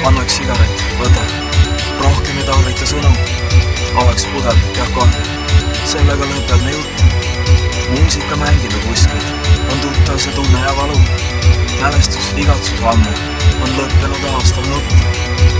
annaks sigaret, võta. Rohkem ei tarvita sõnu. Oleks pudel, jah kohe. Sellega lõpeb me jutt. Muusika mängime kuskil. On tuttav see tunne ja valu. Mälestus, igatsus ammu. On lõppenud aastal nutt.